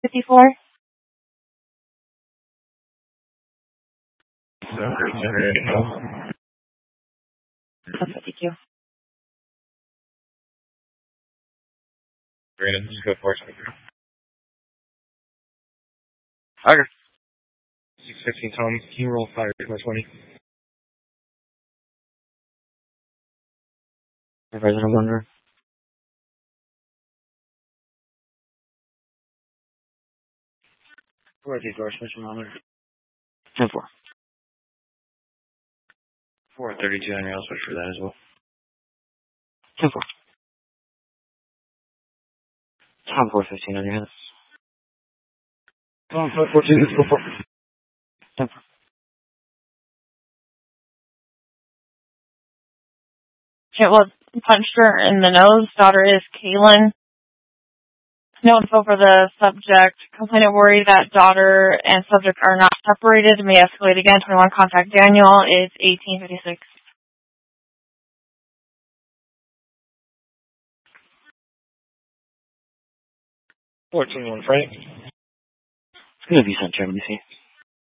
54. Thank you. Brandon, just go for it. Tiger. 615 Tom, can you roll fire by 20? President Wonder. Where are the endorsements from Honor? 10-4. 432 on your I'll switch for that as well. 10-4. Tom 415 on your head. Tom 514, let's go for 10-4. Chitwood punched her in the nose. Daughter is Kaylin. No info for the subject. Complainant worried that daughter and subject are not separated. May escalate again. 21. Contact Daniel is 1856. $14-1 Frank. It's going to be sent, Chairman, you see.